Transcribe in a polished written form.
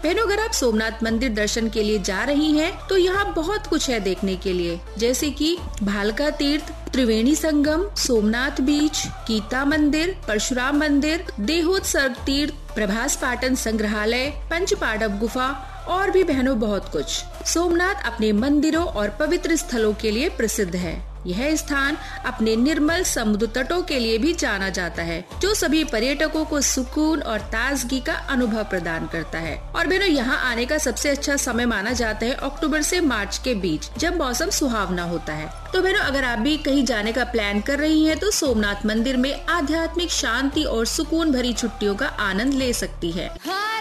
बहनों, अगर आप सोमनाथ मंदिर दर्शन के लिए जा रही हैं, तो यहाँ बहुत कुछ है देखने के लिए, जैसे कि भालका तीर्थ, त्रिवेणी संगम, सोमनाथ बीच, गीता मंदिर, परशुराम मंदिर, देहोत सर्ग तीर्थ, प्रभास पाटन संग्रहालय, पंच पांडव गुफा और भी बहनों बहुत कुछ। सोमनाथ अपने मंदिरों और पवित्र स्थलों के लिए प्रसिद्ध है। यह स्थान अपने निर्मल समुद्र तटों के लिए भी जाना जाता है, जो सभी पर्यटकों को सुकून और ताजगी का अनुभव प्रदान करता है। और बहनों, यहाँ आने का सबसे अच्छा समय माना जाता है अक्टूबर से मार्च के बीच, जब मौसम सुहावना होता है। तो बहनों, अगर आप भी कहीं जाने का प्लान कर रही हैं, तो सोमनाथ मंदिर में आध्यात्मिक शांति और सुकून भरी छुट्टियों का आनंद ले सकती है।